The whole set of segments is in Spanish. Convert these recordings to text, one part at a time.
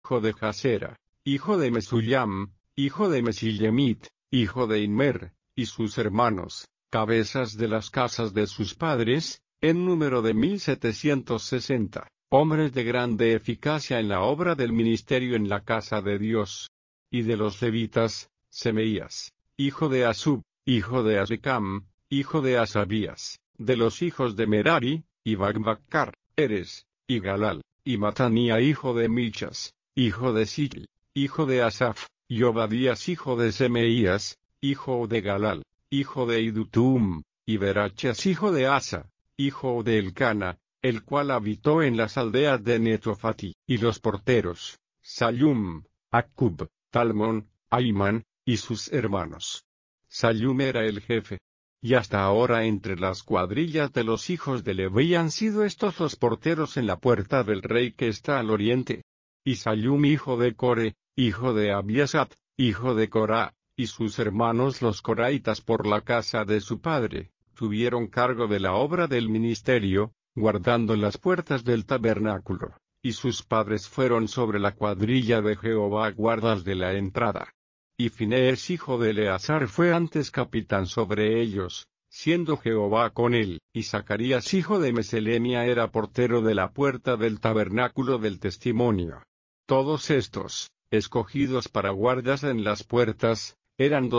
hijo de Jasera, hijo de Mesullam, hijo de Mesilemit, hijo de Immer, y sus hermanos, cabezas de las casas de sus padres, en número de 1760, hombres de grande eficacia en la obra del ministerio en la casa de Dios. Y de los levitas, Semeías, hijo de Asub, hijo de Azricam, hijo de Asabías, de los hijos de Merari, y Bagbacar, Eres, y Galal, y Matanía hijo de Michas, hijo de Sitl, hijo de Asaf, y Obadías hijo de Semeías, hijo de Galal, hijo de Idutum, y Berachas hijo de Asa, hijo de Elcana, el cual habitó en las aldeas de Netofati, y los porteros, Sallum, Acub, Talmón, Aimán, y sus hermanos. Sallum era el jefe. Y hasta ahora entre las cuadrillas de los hijos de Leví han sido estos los porteros en la puerta del rey que está al oriente. Y Sallum hijo de Core, hijo de Abiasat, hijo de Corá, y sus hermanos los coraitas por la casa de su padre, tuvieron cargo de la obra del ministerio, guardando las puertas del tabernáculo, y sus padres fueron sobre la cuadrilla de Jehová guardas de la entrada. Y Finees hijo de Eleazar fue antes capitán sobre ellos, siendo Jehová con él, y Zacarías hijo de Meselemia era portero de la puerta del tabernáculo del testimonio. Todos estos, escogidos para guardas en las puertas, eran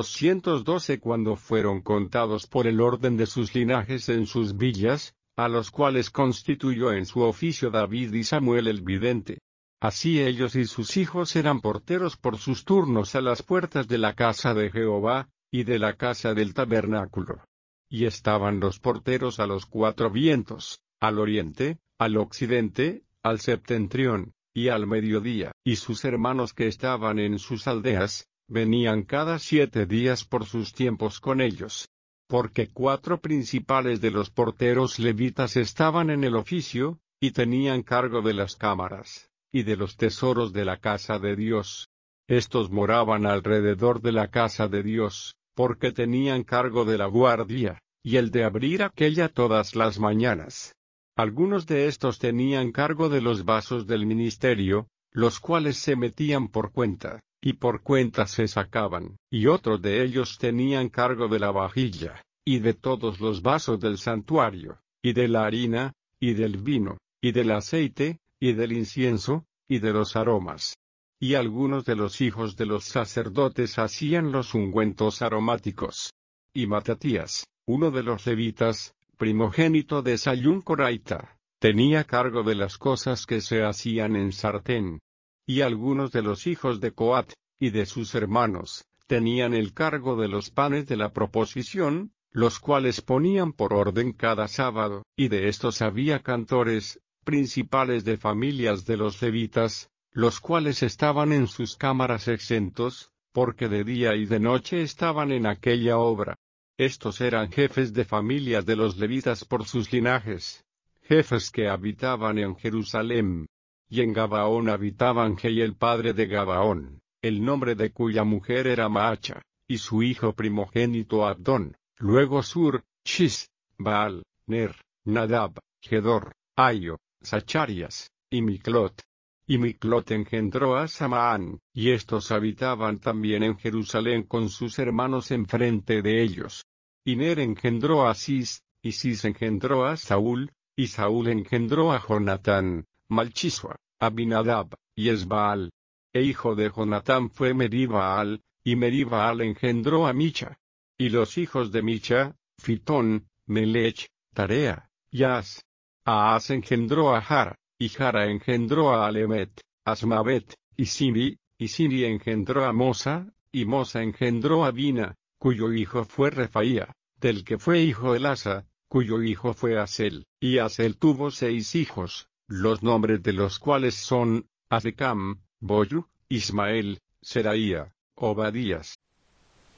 212 cuando fueron contados por el orden de sus linajes en sus villas, a los cuales constituyó en su oficio David y Samuel el vidente. Así ellos y sus hijos eran porteros por sus turnos a las puertas de la casa de Jehová, y de la casa del tabernáculo. Y estaban los porteros a los 4 vientos, al oriente, al occidente, al septentrión, y al mediodía. Y sus hermanos que estaban en sus aldeas, venían cada 7 días por sus tiempos con ellos. Porque 4 principales de los porteros levitas estaban en el oficio, y tenían cargo de las cámaras y de los tesoros de la casa de Dios. Estos moraban alrededor de la casa de Dios, porque tenían cargo de la guardia, y el de abrir aquella todas las mañanas. Algunos de estos tenían cargo de los vasos del ministerio, los cuales se metían por cuenta, y por cuenta se sacaban, y otros de ellos tenían cargo de la vajilla, y de todos los vasos del santuario, y de la harina, y del vino, y del aceite, y del incienso, y de los aromas. Y algunos de los hijos de los sacerdotes hacían los ungüentos aromáticos. Y Matatías, uno de los levitas, primogénito de Sallum coraita, tenía cargo de las cosas que se hacían en sartén. Y algunos de los hijos de Coat, y de sus hermanos, tenían el cargo de los panes de la proposición, los cuales ponían por orden cada sábado. Y de estos había cantores, principales de familias de los levitas, los cuales estaban en sus cámaras exentos, porque de día y de noche estaban en aquella obra. Estos eran jefes de familias de los levitas por sus linajes, jefes que habitaban en Jerusalén. Y en Gabaón habitaban Jei el padre de Gabaón, el nombre de cuya mujer era Maacha, y su hijo primogénito Abdón, luego Sur, Shis, Baal, Ner, Nadab, Gedor, Aio, Zacharias, y Miclot. Y Miclot engendró a Samaán, y estos habitaban también en Jerusalén con sus hermanos enfrente de ellos. Y Ner engendró a Cis, y Cis engendró a Saúl, y Saúl engendró a Jonatán, Malchisua, Abinadab, y Esbaal. E hijo de Jonatán fue Meribaal, y Meribaal engendró a Micha. Y los hijos de Micha, Fitón, Melech, Tarea, y As. Aas engendró a Jara, y Jara engendró a Alemet, Asmavet, y Simi engendró a Mosa, y Mosa engendró a Bina, cuyo hijo fue Refaía, del que fue hijo Elasa, cuyo hijo fue Asel, y Asel tuvo 6 hijos, los nombres de los cuales son, Azricam, Boyu, Ismael, Seraía, Obadías,